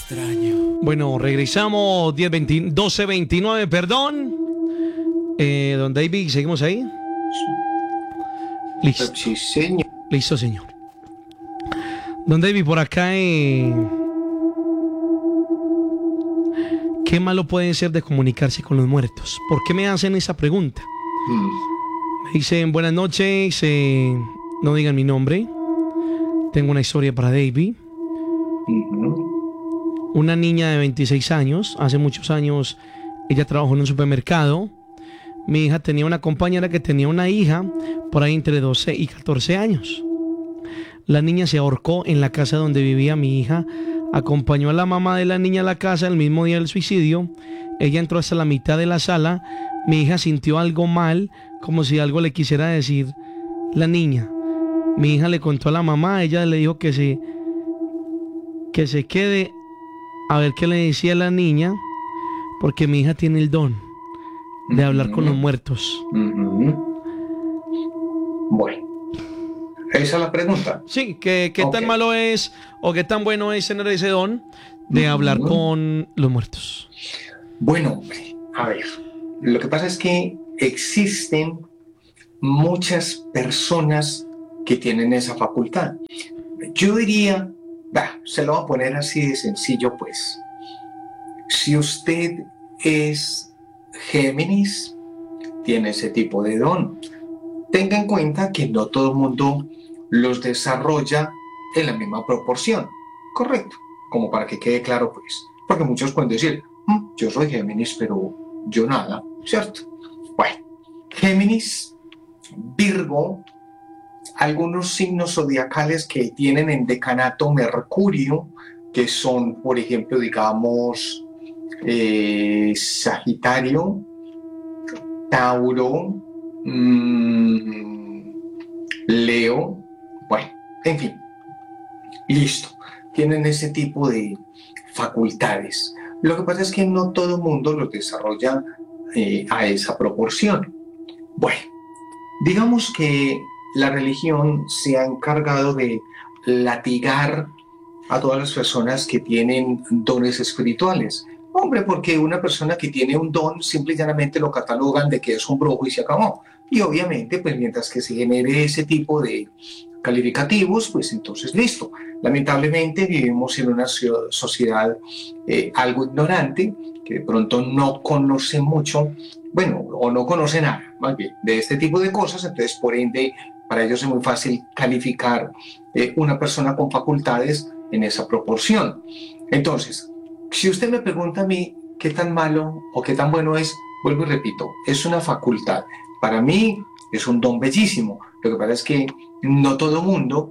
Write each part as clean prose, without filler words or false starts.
Bueno, regresamos 12:29, perdón. Don David, ¿seguimos ahí? Listo. Sí, señor. Listo, señor. Don David, por acá, ¿qué malo puede ser de comunicarse con los muertos? ¿Por qué me hacen esa pregunta? Me dicen, buenas noches, no digan mi nombre. Tengo una historia para David. Una niña de 26 años, hace muchos años, ella trabajó en un supermercado. Mi hija tenía una compañera que tenía una hija por ahí entre 12 y 14 años. La niña se ahorcó en la casa donde vivía mi hija. Acompañó a la mamá de la niña a la casa el mismo día del suicidio. Ella entró hasta la mitad de la sala. Mi hija sintió algo mal, como si algo le quisiera decir la niña. Mi hija le contó a la mamá, ella le dijo que se quede a ver qué le decía la niña, porque mi hija tiene el don de hablar con los muertos. Bueno, esa es la pregunta. Sí, ¿qué tan malo es o qué tan bueno es tener ese don de hablar con los muertos? Bueno, a ver, lo que pasa es que existen muchas personas que tienen esa facultad. Yo diría, se lo voy a poner así de sencillo, pues. Si usted es Géminis, tiene ese tipo de don. Tenga en cuenta que no todo el mundo los desarrolla en la misma proporción. Correcto. Como para que quede claro, pues. Porque muchos pueden decir, yo soy Géminis, pero yo nada, ¿cierto? Bueno, Géminis, Virgo, algunos signos zodiacales que tienen en decanato Mercurio, que son, por ejemplo, digamos, Sagitario, Tauro, Leo, bueno, en fin, listo, tienen ese tipo de facultades. Lo que pasa es que no todo el mundo los desarrolla a esa proporción. Bueno, digamos que la religión se ha encargado de latigar a todas las personas que tienen dones espirituales. Hombre, porque una persona que tiene un don simple y llanamente lo catalogan de que es un brujo y se acabó. Y obviamente, pues mientras que se genere ese tipo de calificativos, pues entonces listo. Lamentablemente vivimos en una sociedad algo ignorante, que de pronto no conoce mucho, bueno, o no conoce nada, más bien, de este tipo de cosas. Entonces, por ende, para ellos es muy fácil calificar una persona con facultades en esa proporción. Entonces, si usted me pregunta a mí qué tan malo o qué tan bueno es, vuelvo y repito, es una facultad. Para mí es un don bellísimo. Lo que pasa es que no todo mundo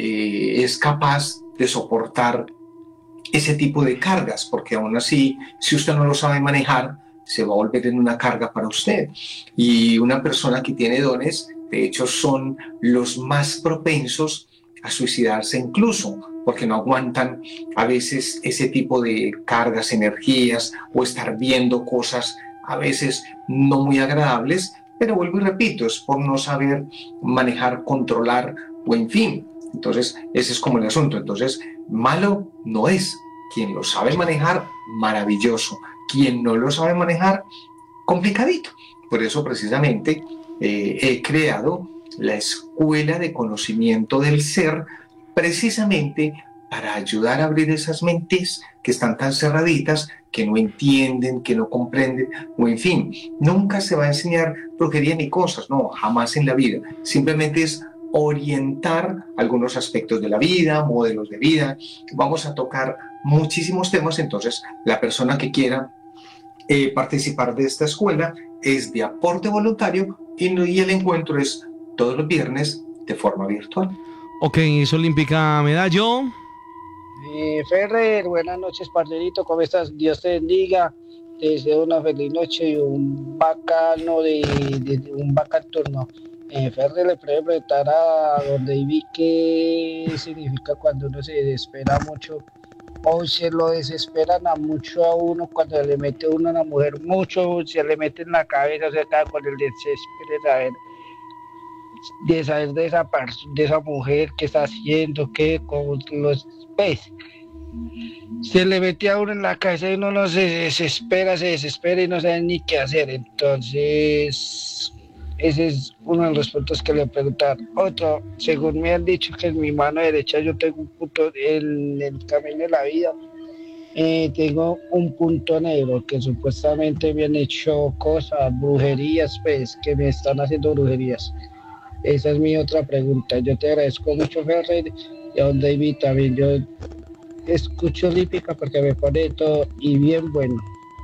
es capaz de soportar ese tipo de cargas, porque aún así, si usted no lo sabe manejar, se va a volver en una carga para usted. Y una persona que tiene dones, de hecho, son los más propensos a suicidarse incluso, porque no aguantan a veces ese tipo de cargas, energías, o estar viendo cosas a veces no muy agradables, pero vuelvo y repito, es por no saber manejar, controlar, o en fin. Entonces, ese es como el asunto. Entonces, malo no es. Quien lo sabe manejar, maravilloso. Quien no lo sabe manejar, complicadito. Por eso, precisamente, he creado la Escuela de Conocimiento del Ser, precisamente para ayudar a abrir esas mentes que están tan cerraditas, que no entienden, que no comprenden, o en fin, nunca se va a enseñar brujería ni cosas, no, jamás en la vida. Simplemente es orientar algunos aspectos de la vida, modelos de vida. Vamos a tocar muchísimos temas, entonces la persona que quiera participar de esta escuela es de aporte voluntario y el encuentro es todos los viernes de forma virtual. Ok, eso olímpica medallo. Ferrer, buenas noches, parcerito, ¿cómo estás? Dios te bendiga, te deseo una feliz noche y un bacano un bacán turno. Ferrer, le puede preguntar a don David qué significa cuando uno se desespera mucho o se lo desesperan a mucho a uno cuando le mete uno a una mujer mucho, se le mete en la cabeza, o sea, está con el desespero de saber de esa mujer, qué está haciendo, qué, cómo los ves. se le mete a uno en la cabeza y uno no se desespera y no sabe ni qué hacer. Entonces, ese es uno de los puntos que le preguntar. Otro, según me han dicho que en mi mano derecha yo tengo un punto en el camino de la vida. Tengo un punto negro que supuestamente me han hecho cosas, brujerías, pues, que me están haciendo brujerías. Esa es mi otra pregunta. Yo te agradezco mucho, Ferrer, y a don David también. Yo escucho Lípica porque me pone todo y bien bueno.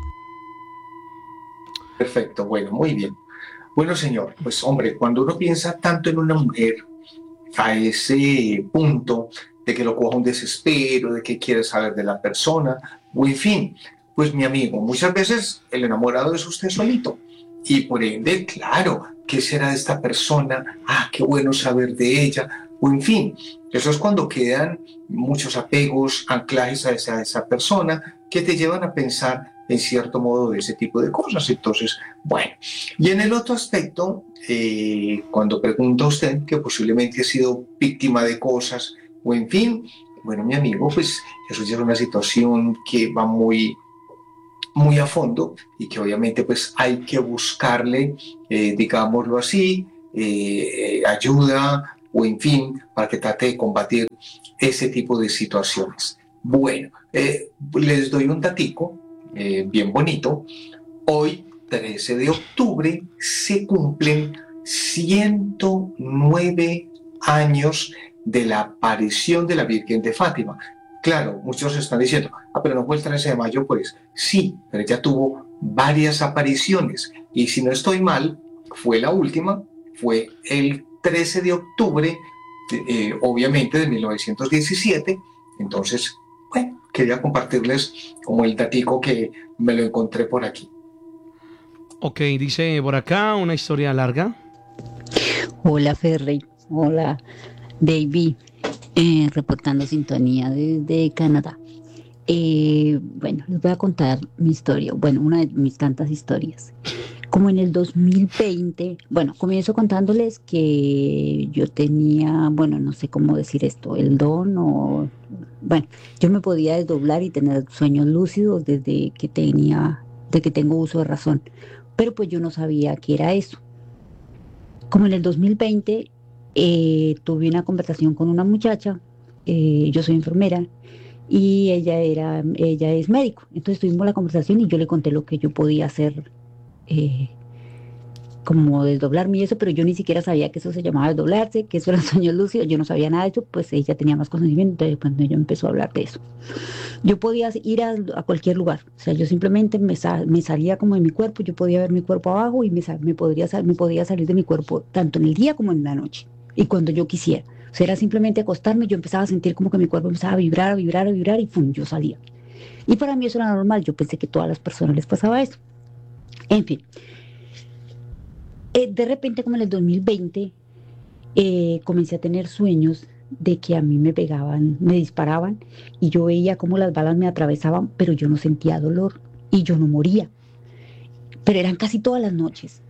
Perfecto, bueno, muy bien. Bueno, señor, pues hombre, cuando uno piensa tanto en una mujer a ese punto de que lo coja un desespero, de que quiere saber de la persona, o en fin, pues mi amigo, muchas veces el enamorado es usted solito. Y por ende, claro, ¿qué será de esta persona? Ah, qué bueno saber de ella. O en fin, eso es cuando quedan muchos apegos, anclajes a esa persona que te llevan a pensar en cierto modo de ese tipo de cosas. Entonces, bueno, y en el otro aspecto, cuando pregunta usted que posiblemente ha sido víctima de cosas, o en fin, bueno, mi amigo, pues eso ya es una situación que va muy a fondo y que obviamente pues hay que buscarle, digámoslo así, ayuda o en fin, para que trate de combatir ese tipo de situaciones. Bueno, les doy un datico bien bonito. Hoy, 13 de octubre, se cumplen 109 años de la aparición de la Virgen de Fátima. Claro, muchos están diciendo, pero no fue el 13 de mayo, pues sí, pero ella tuvo varias apariciones. Y si no estoy mal, fue la última, fue el 13 de octubre, obviamente de 1917. Entonces, bueno, quería compartirles como el datico que me lo encontré por aquí. Ok, dice por acá una historia larga. Hola Ferrey, hola David, reportando sintonía desde Canadá. Bueno, les voy a contar mi historia, bueno, una de mis tantas historias. Como en el 2020, bueno, comienzo contándoles que yo tenía, bueno, no sé cómo decir esto, el don o, bueno, yo me podía desdoblar y tener sueños lúcidos desde que tengo uso de razón, pero pues yo no sabía qué era eso. Como en el 2020 tuve una conversación con una muchacha, yo soy enfermera y ella es médico, entonces tuvimos la conversación y yo le conté lo que yo podía hacer, como desdoblarme y eso, pero yo ni siquiera sabía que eso se llamaba desdoblarse, que eso eran sueños lúcidos, yo no sabía nada de eso, pues ella tenía más conocimiento, entonces cuando ella empezó a hablar de eso. Yo podía ir a cualquier lugar, o sea, yo simplemente me salía como de mi cuerpo, yo podía ver mi cuerpo abajo y me podía salir de mi cuerpo tanto en el día como en la noche, y cuando yo quisiera. O sea, era simplemente acostarme, yo empezaba a sentir como que mi cuerpo empezaba a vibrar, a vibrar, a vibrar, y ¡pum!, yo salía. Y para mí eso era normal, yo pensé que a todas las personas les pasaba eso. En fin, de repente como en el 2020 comencé a tener sueños de que a mí me pegaban, me disparaban y yo veía cómo las balas me atravesaban, pero yo no sentía dolor y yo no moría. Pero eran casi todas las noches.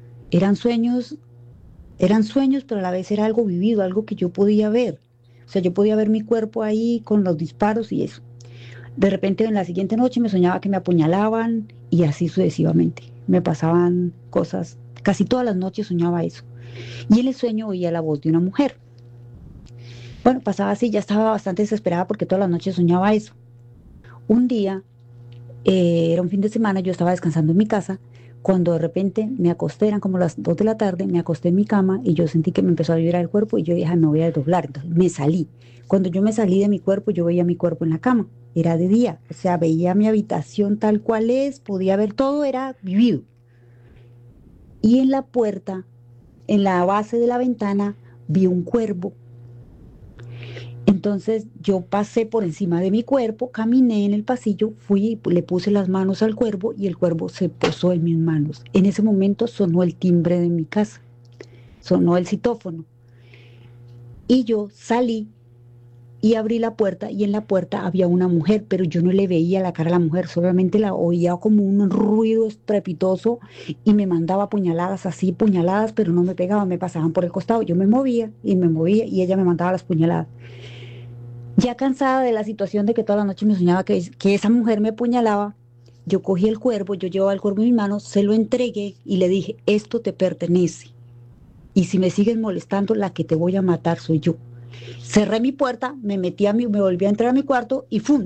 Eran sueños, pero a la vez era algo vivido, algo que yo podía ver. O sea, yo podía ver mi cuerpo ahí con los disparos y eso. De repente en la siguiente noche me soñaba que me apuñalaban y así sucesivamente. Me pasaban cosas, casi todas las noches soñaba eso. Y en el sueño oía la voz de una mujer. Bueno, pasaba así, ya estaba bastante desesperada porque todas las noches soñaba eso. Un día, era un fin de semana, yo estaba descansando en mi casa, cuando de repente me acosté, eran como las 2 de la tarde, me acosté en mi cama y yo sentí que me empezó a vibrar el cuerpo y yo dije, me voy a desdoblar. Entonces me salí. Cuando yo me salí de mi cuerpo, yo veía mi cuerpo en la cama. Era de día, o sea, veía mi habitación tal cual es, podía ver todo, era vivido. Y en la puerta, en la base de la ventana, vi un cuervo. Entonces yo pasé por encima de mi cuerpo, caminé en el pasillo, fui, le puse las manos al cuervo y el cuervo se posó en mis manos. En ese momento sonó el timbre de mi casa, sonó el citófono. Y yo salí y abrí la puerta y en la puerta había una mujer, pero yo no le veía la cara a la mujer, solamente la oía como un ruido estrepitoso y me mandaba puñaladas, así puñaladas, pero no me pegaban, me pasaban por el costado. Yo me movía y ella me mandaba las puñaladas. Ya cansada de la situación de que toda la noche me soñaba que esa mujer me apuñalaba, yo cogí el cuervo, yo llevaba el cuervo en mis manos, se lo entregué y le dije, esto te pertenece. Y si me sigues molestando, la que te voy a matar soy yo. Cerré mi puerta, me volví a entrar a mi cuarto y ¡fum!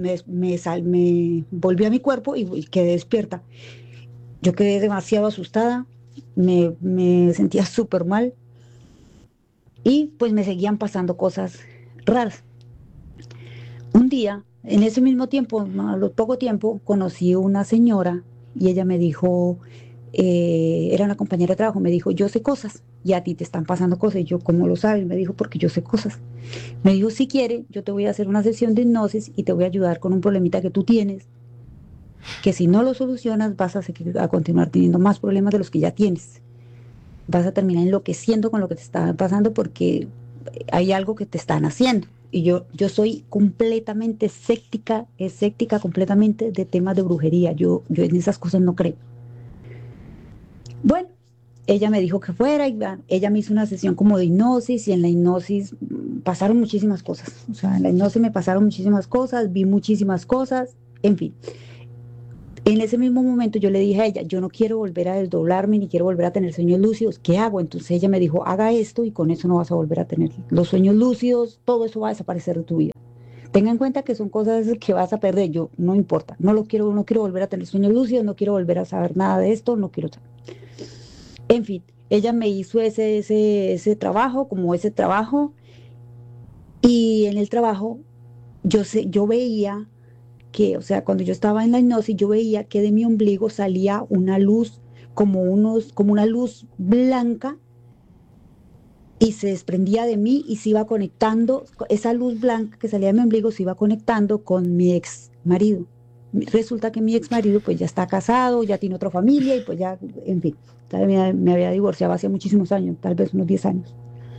Me volví a mi cuerpo y quedé despierta. Yo quedé demasiado asustada, me sentía súper mal y pues me seguían pasando cosas raras. Un día, en ese mismo tiempo, a lo poco tiempo, conocí a una señora y ella me dijo, era una compañera de trabajo, me dijo, yo sé cosas y a ti te están pasando cosas. Y yo, ¿cómo lo sabes? Me dijo, porque yo sé cosas. Me dijo, si quiere, yo te voy a hacer una sesión de hipnosis y te voy a ayudar con un problemita que tú tienes, que si no lo solucionas a continuar teniendo más problemas de los que ya tienes. Vas a terminar enloqueciendo con lo que te está pasando porque hay algo que te están haciendo. Y yo soy completamente escéptica completamente de temas de brujería. Yo en esas cosas no creo. Bueno, ella me dijo que fuera y ella me hizo una sesión como de hipnosis y en la hipnosis pasaron muchísimas cosas. O sea, en la hipnosis me pasaron muchísimas cosas, vi muchísimas cosas, en fin. En ese mismo momento yo le dije a ella, yo no quiero volver a desdoblarme ni quiero volver a tener sueños lúcidos, ¿qué hago? Entonces ella me dijo, haga esto y con eso no vas a volver a tener los sueños lúcidos, todo eso va a desaparecer de tu vida. Tenga en cuenta que son cosas que vas a perder, yo no importa, no quiero volver a tener sueños lúcidos, no quiero volver a saber nada de esto, no quiero. En fin, ella me hizo ese trabajo, como ese trabajo, y en el trabajo yo veía que, o sea, cuando yo estaba en la hipnosis, yo veía que de mi ombligo salía una luz, como una luz blanca, y se desprendía de mí y se iba conectando, esa luz blanca que salía de mi ombligo se iba conectando con mi ex marido. Resulta que mi ex marido pues ya está casado, ya tiene otra familia y pues ya, en fin, me había divorciado hace muchísimos años, tal vez unos 10 años.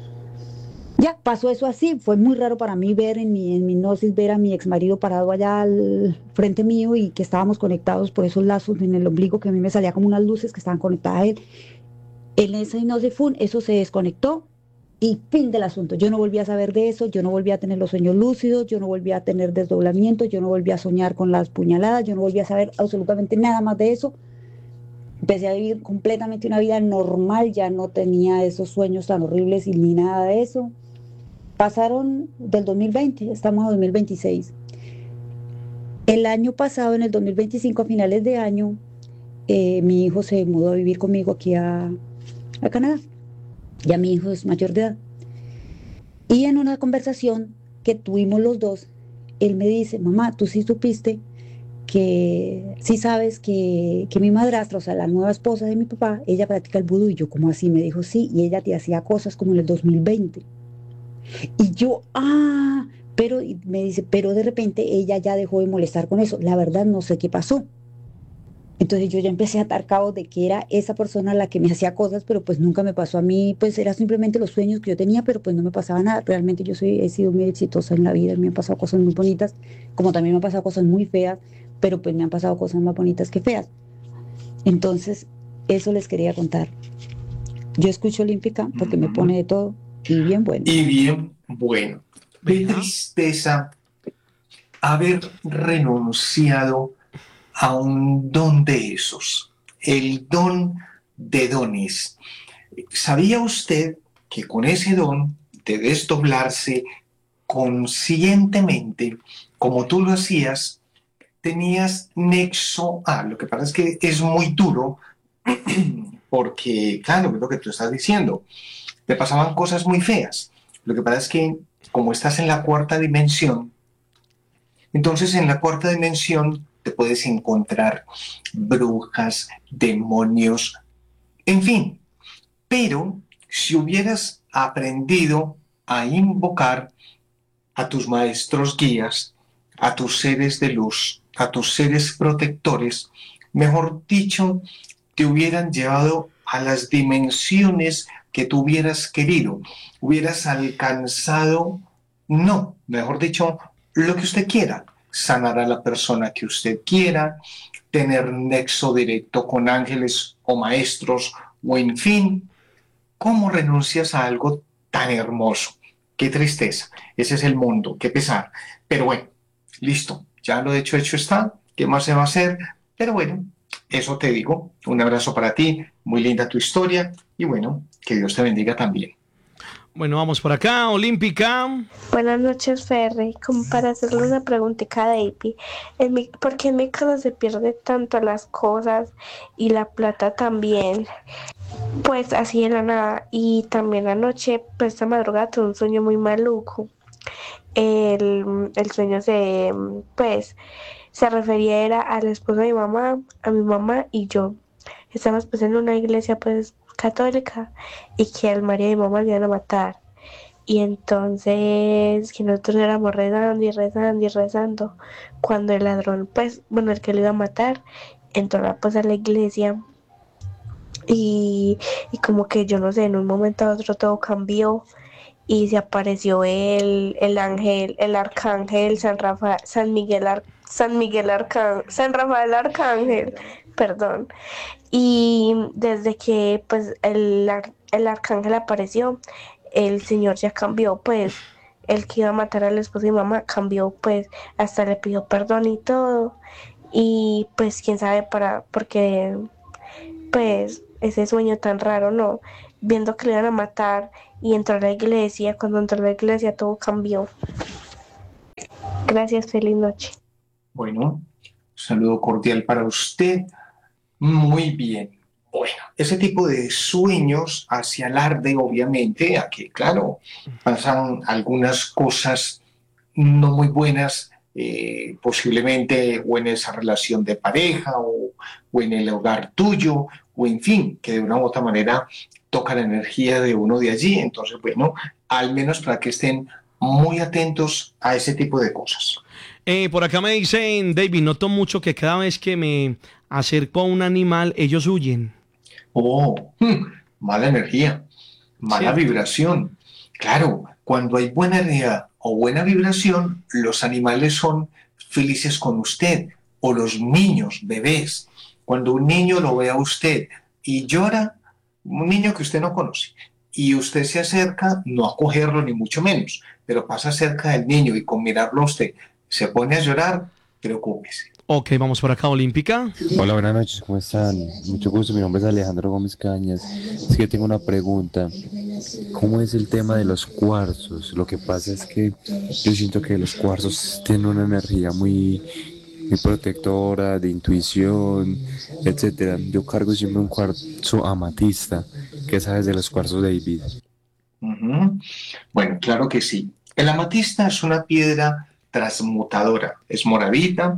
Ya, pasó eso así, fue muy raro para mí ver en mi hipnosis, ver a mi ex marido parado allá al frente mío y que estábamos conectados por esos lazos en el ombligo que a mí me salía como unas luces que estaban conectadas a él. En esa hipnosis, eso se desconectó y fin del asunto. Yo no volví a saber de eso, yo no volví a tener los sueños lúcidos, yo no volví a tener desdoblamientos, yo no volví a soñar con las puñaladas, yo no volví a saber absolutamente nada más de eso. Empecé a vivir completamente una vida normal, ya no tenía esos sueños tan horribles y ni nada de eso. Pasaron del 2020, estamos en 2026. El año pasado, en el 2025, a finales de año, mi hijo se mudó a vivir conmigo aquí a Canadá. Ya mi hijo es mayor de edad. Y en una conversación que tuvimos los dos, él me dice, mamá, tú sí supiste que, sí sabes que mi madrastra, o sea, la nueva esposa de mi papá, ella practica el vudú. Y yo, ¿cómo así? Me dijo, sí, y ella te hacía cosas como en el 2020. Y yo, pero y me dice, pero de repente ella ya dejó de molestar con eso. La verdad no sé qué pasó. Entonces yo ya empecé a atar cabos de que era esa persona la que me hacía cosas, pero pues nunca me pasó a mí, pues era simplemente los sueños que yo tenía, pero pues no me pasaba nada. Realmente he sido muy exitosa en la vida, me han pasado cosas muy bonitas, como también me han pasado cosas muy feas, pero pues me han pasado cosas más bonitas que feas. Entonces, eso les quería contar. Yo escucho Olímpica porque me pone de todo y bien bueno. Y bien bueno. Qué tristeza haber renunciado a un don de esos, el don de dones. ¿Sabía usted que con ese don de desdoblarse conscientemente, como tú lo hacías, tenías nexo a? Lo que pasa es que es muy duro porque, claro, es lo que tú estás diciendo, te pasaban cosas muy feas. Lo que pasa es que como estás en la cuarta dimensión, entonces en la cuarta dimensión te puedes encontrar brujas, demonios, en fin. Pero si hubieras aprendido a invocar a tus maestros guías, a tus seres de luz, a tus seres protectores, mejor dicho, te hubieran llevado a las dimensiones que tú hubieras querido, hubieras alcanzado, no, mejor dicho, lo que usted quiera, sanar a la persona que usted quiera, tener nexo directo con ángeles o maestros, o en fin, ¿cómo renuncias a algo tan hermoso? qué tristeza. Ese es el mundo, qué pesar. Pero bueno, listo, ya lo hecho está. ¿Qué más se va a hacer? Pero bueno, eso te digo. Un abrazo para ti, muy linda tu historia y bueno, que Dios te bendiga también. Bueno, vamos por acá, Olímpica. Buenas noches, Ferry. Como para hacerle una preguntita a David, ¿por qué en mi casa se pierde tanto las cosas y la plata también? Pues así de la nada. Y también anoche, pues esta madrugada tuve un sueño muy maluco. El sueño se refería era al esposo de mi mamá, a mi mamá y yo. Estábamos pues en una iglesia pues católica y que al María y mi mamá le iban a matar. Y entonces que nosotros éramos rezando y rezando y rezando cuando el ladrón, pues, bueno, el que lo iba a matar, entró pues a la iglesia y como que yo no sé, en un momento a otro todo cambió y se apareció el ángel, el arcángel, San Rafael, San Rafael Arcángel, perdón. Y desde que pues el arcángel apareció, el señor ya cambió, pues el que iba a matar al esposo de mi mamá cambió, pues hasta le pidió perdón y todo. Y pues quién sabe porque pues ese sueño tan raro, ¿no? Viendo que le iban a matar y entró a la iglesia, cuando entró a la iglesia todo cambió. Gracias, feliz noche. Bueno, un saludo cordial para usted. Muy bien. Bueno, ese tipo de sueños hace alarde, obviamente, a que, claro, pasan algunas cosas no muy buenas, posiblemente o en esa relación de pareja o en el hogar tuyo, o en fin, que de una u otra manera toca la energía de uno de allí. Entonces, bueno, al menos para que estén muy atentos a ese tipo de cosas. Por acá me dicen, David, noto mucho que cada vez que me acerco a un animal, ellos huyen. Oh, mala energía, mala ¿Cierto? vibración. Claro, cuando hay buena energía o buena vibración, los animales son felices con usted o los niños, bebés. Cuando un niño lo ve a usted y llora, un niño que usted no conoce, y usted se acerca, no a cogerlo ni mucho menos, pero pasa cerca del niño y con mirarlo a usted se pone a llorar, preocúpese. Ok, vamos por acá, Olímpica. Hola, buenas noches, ¿cómo están? Mucho gusto, mi nombre es Alejandro Gómez Cañas. Es que tengo una pregunta. ¿Cómo es el tema de los cuarzos? Lo que pasa es que yo siento que los cuarzos tienen una energía muy protectora, de intuición, etcétera. Yo cargo siempre un cuarzo amatista. ¿Qué sabes de los cuarzos, David? Ujú. Bueno, claro que sí. El amatista es una piedra transmutadora, es moradita,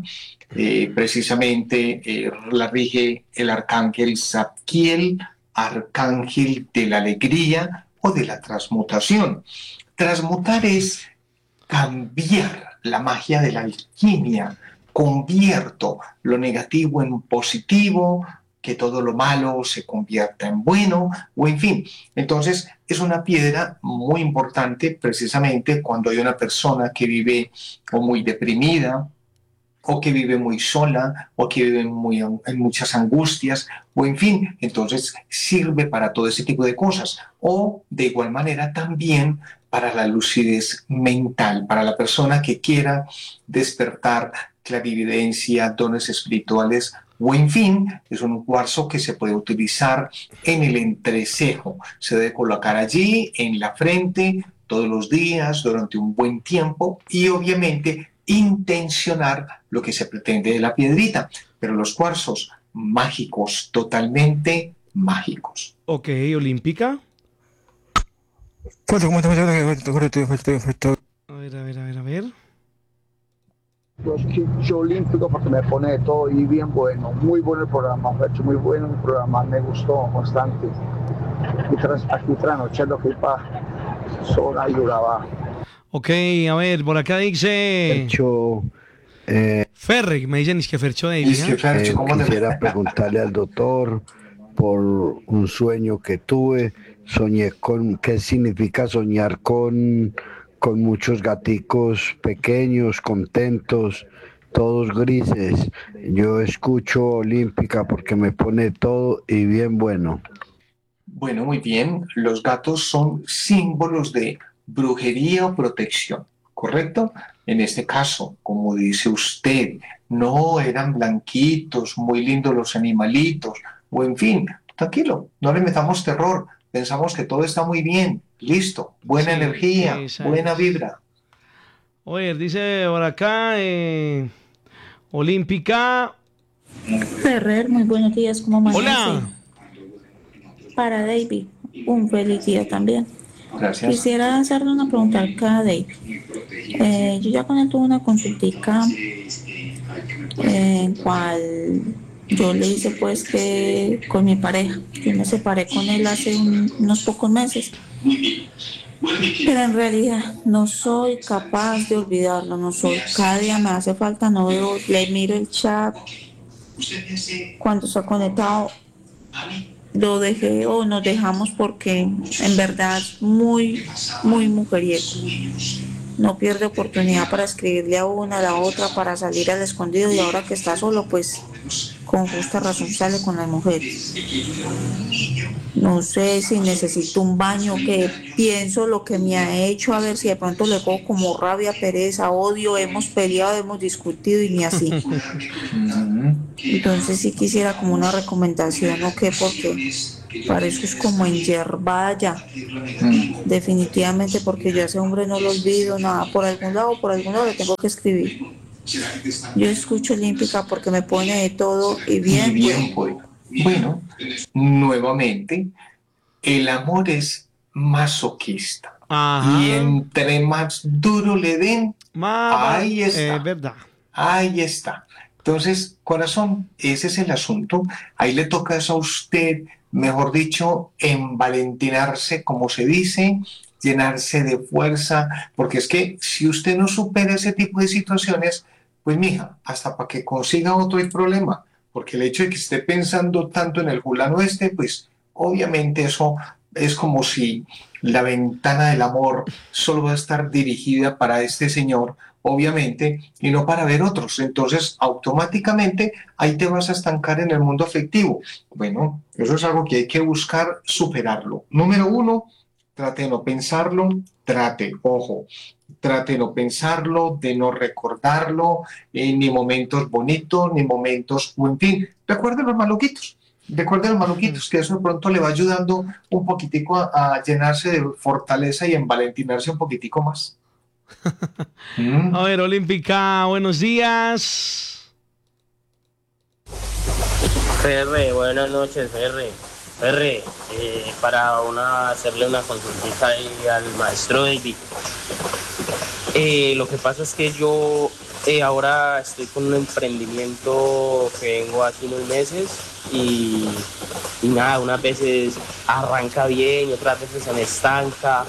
precisamente la rige el arcángel Zadkiel, arcángel de la alegría o de la transmutación. Transmutar es cambiar, la magia de la alquimia. Convierto lo negativo en positivo, que todo lo malo se convierta en bueno, o en fin. Entonces, es una piedra muy importante precisamente cuando hay una persona que vive o muy deprimida, o que vive muy sola, o que vive en muchas angustias, o en fin, entonces sirve para todo ese tipo de cosas. O de igual manera también para la lucidez mental, para la persona que quiera despertar clarividencia, dones espirituales, o en fin, es un cuarzo que se puede utilizar en el entrecejo. Se debe colocar allí, en la frente, todos los días, durante un buen tiempo, y obviamente intencionar lo que se pretende de la piedrita, pero los cuarzos mágicos, totalmente mágicos. Ok, Olímpica. A ver. Los kits olímpicos porque me pone de todo y bien bueno, muy bueno el programa, Fercho, muy bueno el programa, me gustó bastante. Aquí trasnochando aquí para zona y Urabá. Ok, a ver, por acá dice Fercho, Ferre, me dicen es que Fercho David. Es que, Fercho, ¿cómo te- quisiera preguntarle al doctor por un sueño que tuve. Soñé con, ¿qué significa soñar con muchos gaticos pequeños, contentos, todos grises? Yo escucho Olímpica porque me pone todo y bien bueno. Bueno, muy bien. Los gatos son símbolos de brujería o protección, ¿correcto? En este caso, como dice usted, no eran blanquitos, muy lindos los animalitos, o en fin, tranquilo, no le metamos terror, pensamos que todo está muy bien, listo, buena Sí, energía, exacto. buena vibra. Oye, dice por acá, Olímpica. Ferrer, muy buenos días, ¿cómo amanece? Hola. Para David, un feliz día también. Gracias. Quisiera hacerle una pregunta acá a David. Yo ya con él tuve una consultica en cual yo le hice pues que con mi pareja, yo me separé con él hace unos pocos meses, pero en realidad no soy capaz de olvidarlo, no soy, cada día me hace falta, no veo, le miro el chat, cuando está conectado lo dejé o nos dejamos porque en verdad es muy mujeriego. No pierde oportunidad para escribirle a una, a la otra, para salir al escondido y ahora que está solo, pues con justa razón sale con las mujeres. No sé si necesito un baño, que pienso lo que me ha hecho, a ver si de pronto le cojo como rabia, pereza, odio, hemos peleado, hemos discutido y ni así. Entonces sí quisiera como una recomendación o qué, porque parece es como enyerbada ya. Definitivamente, porque yo a ese hombre no lo olvido, nada, por algún lado le tengo que escribir. Yo escucho Olímpica porque me pone de todo y bien, Bien, pues. Bueno, nuevamente, el amor es masoquista. Y Ajá. entre más duro le den, ahí está. Verdad. Ahí está. Entonces, corazón, ese es el asunto. Ahí le toca a usted, mejor dicho, envalentinarse, como se dice, llenarse de fuerza, porque es que si usted no supera ese tipo de situaciones, pues mija, hasta para que consiga otro hay problema, porque el hecho de que esté pensando tanto en el fulano este, pues obviamente eso es como si la ventana del amor solo va a estar dirigida para este señor, obviamente, y no para ver otros. Entonces, automáticamente ahí te vas a estancar en el mundo afectivo. Bueno, eso es algo que hay que buscar superarlo. Número uno, trate de no pensarlo, trate de no pensarlo, de no recordarlo, ni momentos bonitos, ni momentos, o en fin, recuerde los maluquitos, que eso de pronto le va ayudando un poquitico a llenarse de fortaleza y envalentinarse un poquitico más. A ver, Olímpica, buenos días. Ferre, buenas noches, Ferre. Ferre, hacerle una consultita ahí al maestro David. Lo que pasa es que yo ahora estoy con un emprendimiento que vengo hace unos meses y nada, unas veces arranca bien y otras veces se me estanca.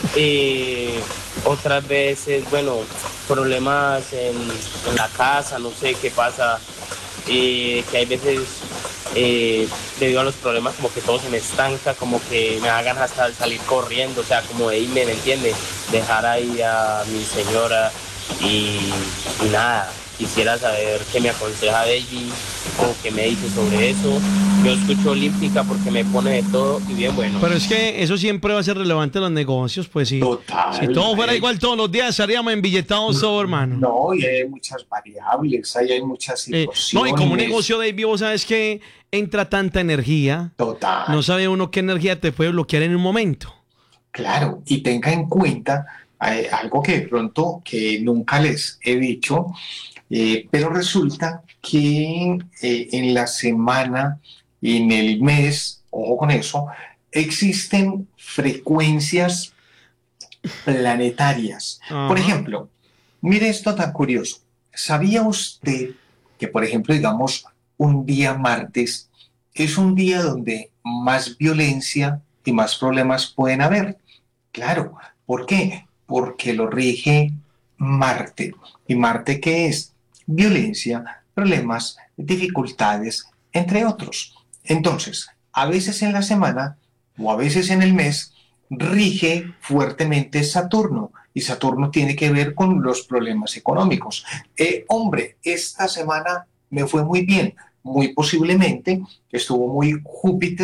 Otras veces, bueno, problemas en la casa, no sé qué pasa, que hay veces debido a los problemas como que todo se me estanca, como que me hagan hasta salir corriendo, o sea, como de irme, ¿me entiendes? Dejar ahí a mi señora y nada, quisiera saber qué me aconseja de allí o qué me dice sobre eso. Yo escucho Olímpica porque me pone de todo y bien bueno. Pero es que eso siempre va a ser relevante en los negocios, pues sí. Total. Si todo fuera igual todos los días, estaríamos embilletados todo, hermano. No, y hay muchas variables, ahí hay muchas situaciones. No, y como un negocio, David, vos sabes que entra tanta energía. Total. No sabe uno qué energía te puede bloquear en un momento. Claro, y tenga en cuenta algo que de pronto que nunca les he dicho, pero resulta que en la semana, en el mes, ojo con eso, existen frecuencias planetarias. Por ejemplo, mire esto tan curioso. ¿Sabía usted que, por ejemplo, digamos, un día martes es un día donde más violencia y más problemas pueden haber? Claro, ¿por qué? Porque lo rige Marte. ¿Y Marte qué es? Violencia, problemas, dificultades, entre otros. Entonces, a veces en la semana o a veces en el mes rige fuertemente Saturno y Saturno tiene que ver con los problemas económicos. Hombre, esta semana me fue muy bien, muy posiblemente estuvo muy Júpiter,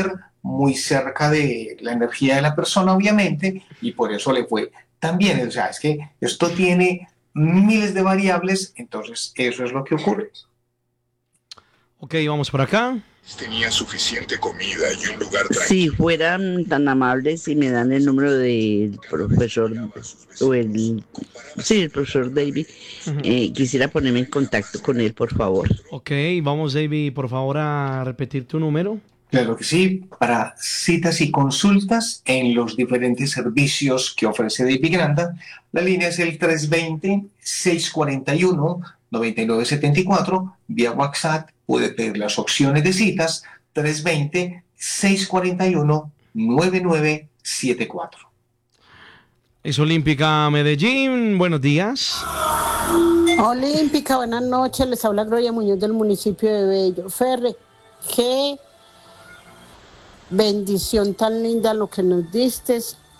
muy cerca de la energía de la persona, obviamente, y por eso le fue tan bien. O sea, es que esto tiene miles de variables, entonces eso es lo que ocurre. Ok, vamos por acá. Tenía suficiente comida y un lugar tranquilo. Si fueran tan amables y me dan el número del profesor, el profesor David, quisiera ponerme en contacto con él, por favor. Ok, vamos David, por favor a repetir tu número. Claro que sí, para citas y consultas en los diferentes servicios que ofrece David Granda, la línea es el 320-641-9974, vía WhatsApp puede pedir las opciones de citas 320-641-9974. Es Olímpica Medellín, buenos días. Olímpica, buenas noches, les habla Gloria Muñoz del municipio de Bello. Ferre, qué bendición tan linda lo que nos diste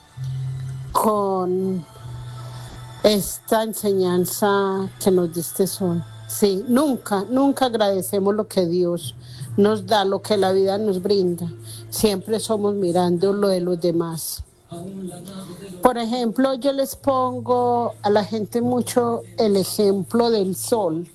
con esta enseñanza que nos diste hoy. Sí, nunca agradecemos lo que Dios nos da, lo que la vida nos brinda. Siempre somos mirando lo de los demás. Por ejemplo, yo les pongo a la gente mucho el ejemplo del sol.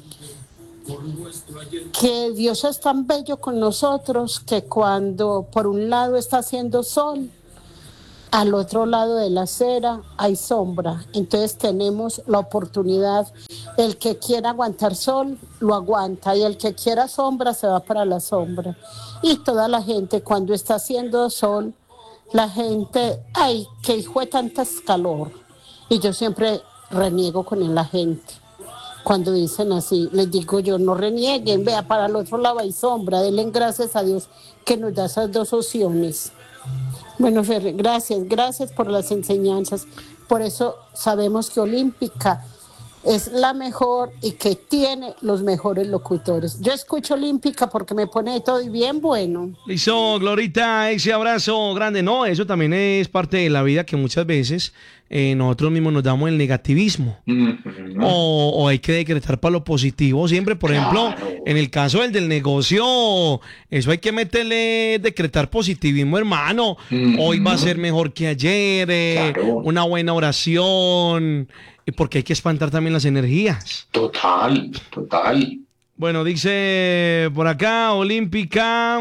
Que Dios es tan bello con nosotros que cuando por un lado está haciendo sol, al otro lado de la acera hay sombra. Entonces tenemos la oportunidad, el que quiera aguantar sol, lo aguanta, y el que quiera sombra se va para la sombra. Y toda la gente cuando está haciendo sol, la gente, ay, que hijo de tantas calor. Y yo siempre reniego con la gente. Cuando dicen así, les digo yo, no renieguen, vea, para el otro lado hay sombra, denle gracias a Dios que nos da esas dos opciones. Bueno, Ferre, gracias por las enseñanzas. Por eso sabemos que Olímpica es la mejor y que tiene los mejores locutores. Yo escucho Olímpica porque me pone todo y bien bueno. Listo, Glorita, ese abrazo grande. No, eso también es parte de la vida que muchas veces nosotros mismos nos damos el negativismo. O hay que decretar para lo positivo siempre. Por ejemplo, en el caso del negocio, eso hay que meterle, decretar positivismo, hermano. Hoy va a ser mejor que ayer, una buena oración, porque hay que espantar también las energías. Total. Bueno, dice por acá, Olímpica,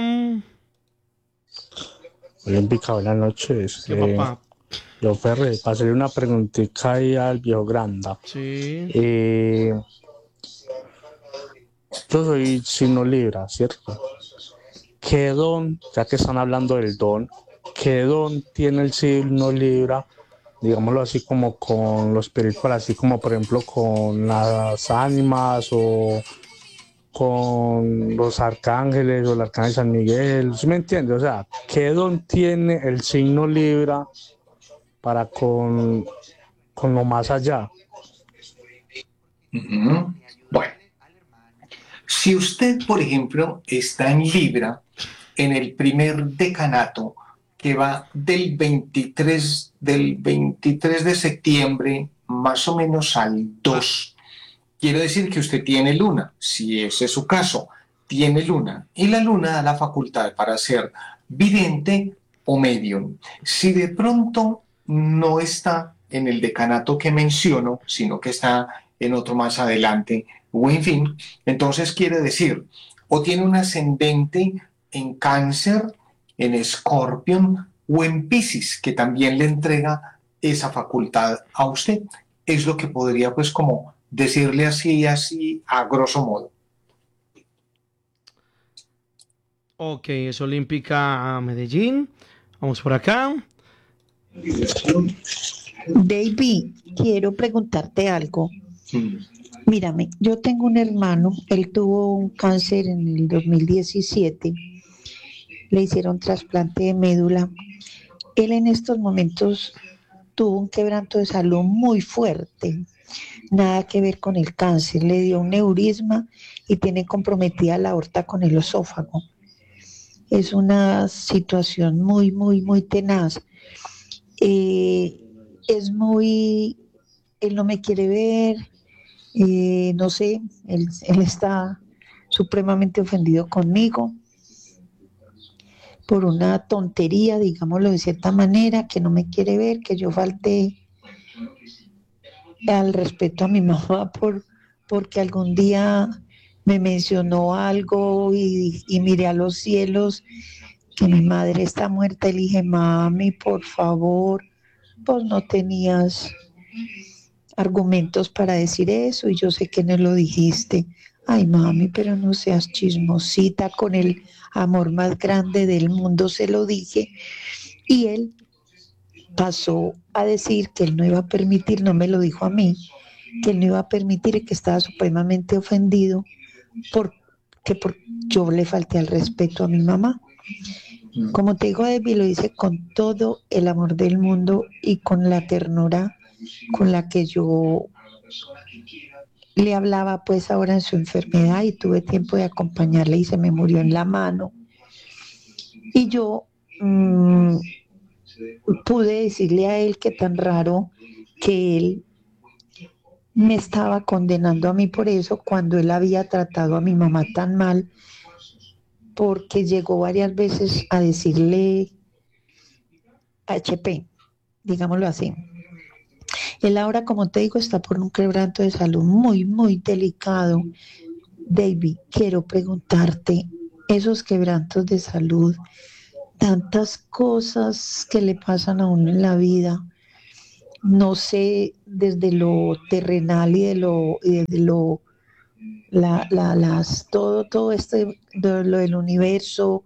buenas noches. ¿Qué papá? Yo, Ferre, para hacerle una preguntita ahí al viejo Granda. Sí. Yo soy signo Libra, ¿cierto? ¿Qué don, ya que están hablando del don, qué don tiene el signo Libra, digámoslo así, como con lo espiritual, así como por ejemplo con las ánimas o con los arcángeles o el arcángel San Miguel? ¿Sí me entiende? O sea, ¿qué don tiene el signo Libra para con lo más allá? Bueno, si usted, por ejemplo, está en Libra, en el primer decanato, que va del 23 de septiembre más o menos al 2, quiere decir que usted tiene luna. Si ese es su caso, tiene luna. Y la luna da la facultad para ser vidente o medium. Si de pronto no está en el decanato que menciono, sino que está en otro más adelante, o en fin, entonces quiere decir, o tiene un ascendente en Cáncer, en Escorpión o en Piscis, que también le entrega esa facultad a usted. Es lo que podría, pues, como decirle así a grosso modo. Ok, es Olímpica Medellín. Vamos por acá. David, quiero preguntarte algo. Mírame, yo tengo un hermano, él tuvo un cáncer en el 2017, le hicieron trasplante de médula. Él en estos momentos tuvo un quebranto de salud muy fuerte, nada que ver con el cáncer, le dio un neurisma y tiene comprometida la aorta con el esófago. Es una situación muy, muy, muy tenaz. Es muy, él no me quiere ver, no sé, él está supremamente ofendido conmigo. por una tontería, digámoslo de cierta manera, que no me quiere ver, que yo falté al respeto a mi mamá porque algún día me mencionó algo y miré a los cielos que mi madre está muerta y le dije, mami, por favor, vos no tenías argumentos para decir eso y yo sé que no lo dijiste. Ay, mami, pero no seas chismosita, con el amor más grande del mundo se lo dije. Y él pasó a decir que él no iba a permitir, no me lo dijo a mí, que él no iba a permitir y que estaba supremamente ofendido porque yo le falté al respeto a mi mamá. Como te digo, Debbie, lo hice con todo el amor del mundo y con la ternura con la que yo le hablaba pues ahora en su enfermedad, y tuve tiempo de acompañarle y se me murió en la mano. Y yo pude decirle a él que tan raro que él me estaba condenando a mí por eso, cuando él había tratado a mi mamá tan mal, porque llegó varias veces a decirle HP, digámoslo así. Él ahora, como te digo, está por un quebranto de salud muy, muy delicado. David, quiero preguntarte, esos quebrantos de salud, tantas cosas que le pasan a uno en la vida, no sé, desde lo terrenal y desde lo todo este de lo del universo,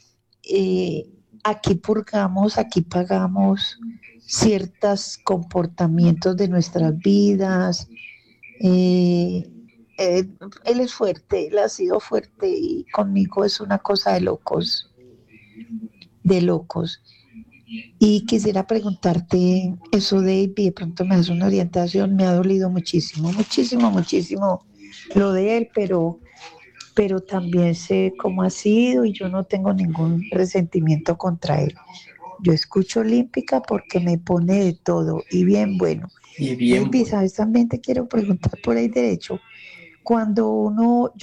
aquí purgamos, aquí pagamos ciertos comportamientos de nuestras vidas. Él es fuerte, él ha sido fuerte y conmigo es una cosa de locos, de locos. Y quisiera preguntarte eso, Dave, y de pronto me das una orientación. Me ha dolido muchísimo, muchísimo, muchísimo lo de él, pero también sé cómo ha sido y yo no tengo ningún resentimiento contra él. Yo escucho Olímpica porque me pone de todo y bien bueno. Y bien David, ¿sabes? También te quiero preguntar por ahí derecho. Cuando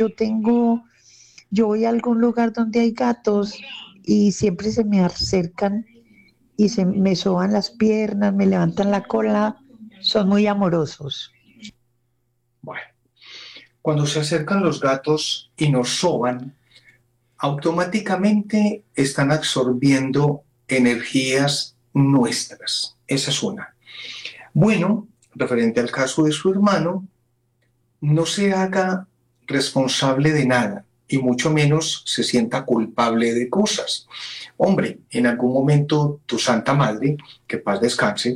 yo voy a algún lugar donde hay gatos y siempre se me acercan y se me soban las piernas, me levantan la cola, son muy amorosos. Bueno, cuando se acercan los gatos y nos soban, automáticamente están absorbiendo energías nuestras. Esa es una. Bueno, referente al caso de su hermano, no se haga responsable de nada y mucho menos se sienta culpable de cosas. Hombre, en algún momento tu Santa Madre, que paz descanse,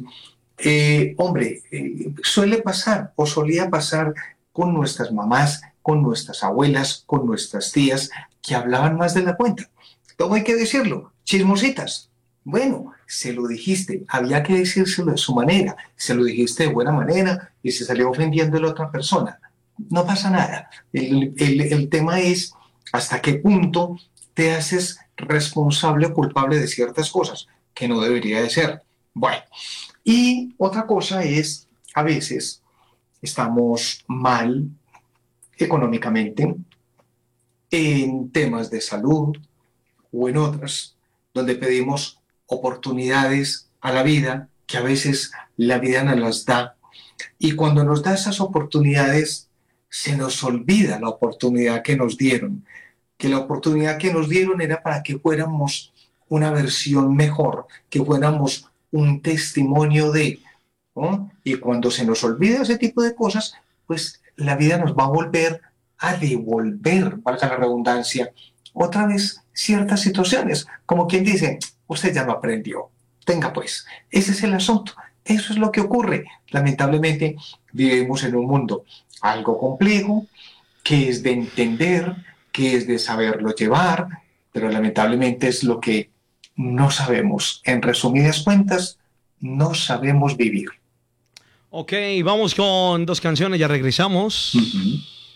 suele pasar o solía pasar con nuestras mamás, con nuestras abuelas, con nuestras tías, que hablaban más de la cuenta. Todo hay que decirlo, chismositas. Bueno, se lo dijiste, había que decírselo de su manera, se lo dijiste de buena manera y se salió ofendiendo a la otra persona. No pasa nada. El tema es hasta qué punto te haces responsable o culpable de ciertas cosas, que no debería de ser. Bueno, y otra cosa es, a veces estamos mal económicamente, en temas de salud o en otras, donde pedimos oportunidades a la vida, que a veces la vida nos las da, y cuando nos da esas oportunidades, se nos olvida la oportunidad que nos dieron, que la oportunidad que nos dieron era para que fuéramos una versión mejor, que fuéramos un testimonio de, ¿no? Y cuando se nos olvida ese tipo de cosas, pues la vida nos va a volver a devolver, valga la redundancia, otra vez ciertas situaciones, como quien dice, usted ya lo aprendió, tenga pues, ese es el asunto, eso es lo que ocurre. Lamentablemente vivimos en un mundo algo complejo, que es de entender, que es de saberlo llevar, pero lamentablemente es lo que no sabemos. En resumidas cuentas, no sabemos vivir. Ok, vamos con dos canciones, ya regresamos.